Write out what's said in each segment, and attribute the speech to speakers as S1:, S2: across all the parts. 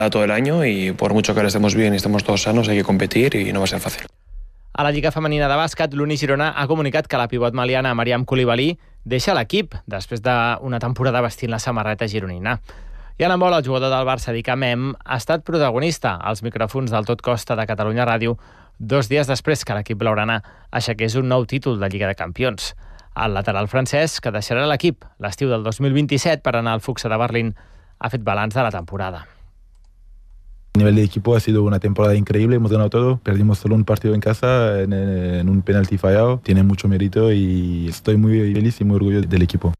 S1: todo el año y por mucho que ahora estemos bien y estemos todos sanos hay que competir y no va a ser fácil.
S2: A la Lliga Femenina de Bàsquet, l'Uni Girona ha comunicat que la pivot maliana Mariam Coulibaly deixa l'equip després d'una temporada vestint la samarreta gironina. I en handbol, el jugador del Barça, Dika Mem, ha estat protagonista als micròfons del Tot Costa de Catalunya Ràdio 2 dies després que l'equip blaugrana aixequés un nou títol de Lliga de Campions. El lateral francès, que deixarà l'equip l'estiu del 2027 per anar al Fuxa de Berlín, ha fet balanç de la temporada.
S3: A nivel de equipo ha sido una temporada increíble, hemos ganado todo, perdimos solo un partido en casa en un penalti fallado, tiene mucho mérito y estoy muy feliz y muy orgulloso del equipo.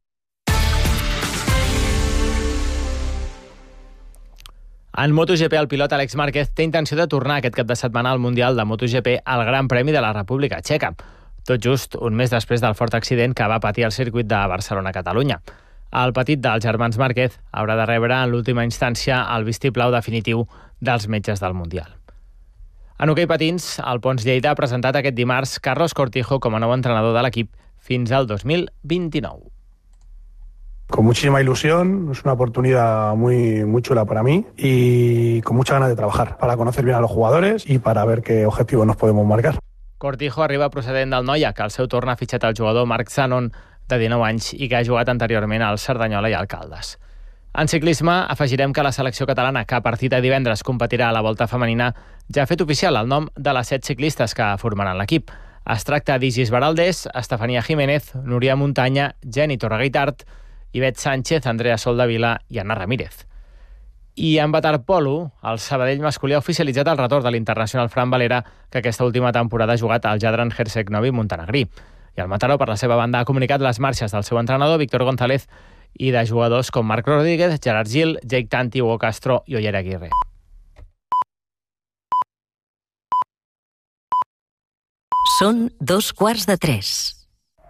S2: En MotoGP, el pilot Àlex Márquez té intenció de tornar aquest cap de setmana al Mundial de MotoGP al Gran Premi de la República Txeca, tot just un mes després del fort accident que va patir al circuit de Barcelona-Catalunya. El petit dels germans Márquez haurà de rebre en l'última instància el vistiplau definitiu dels metges del Mundial. En hoquei patins, el Pons Lleida ha presentat aquest dimarts Carlos Cortijo com a nou entrenador de l'equip fins al 2029.
S4: Con muchísima ilusión, es una oportunidad muy chula para mí y con muchas ganas de trabajar para conocer bien a los jugadores y para ver qué objetivos nos podemos marcar.
S2: Cortijo arriba procedent del Noia, que al seu torn ha fitxat el jugador Marc Zanon, de 19 anys, i que ha jugat anteriorment al Cerdanyola i al Caldes. En ciclisme, afegirem que la selecció catalana, que a partir de divendres competirà a la Volta Femenina, ja ha fet oficial el nom de les 7 ciclistes que formaran l'equip. Es tracta d'Isis Baraldés, Estefania Jiménez, Núria Muntanya, Jenny Torreguitart, Ivet Sánchez, Andrea Soldavila i Anna Ramírez. I en waterpolo, el Sabadell masculí ha oficialitzat el retorn de l'internacional Fran Valera, que aquesta última temporada ha jugat al Jadran Hersek Novi Montenegrí. I el Mataró, per la seva banda, ha comunicat les marxes del seu entrenador, Víctor González, i de jugadors com Marc Rodríguez, Gerard Gil, Jake Tanti, Hugo Castro i Oyer Aguirre.
S5: Són 2:15.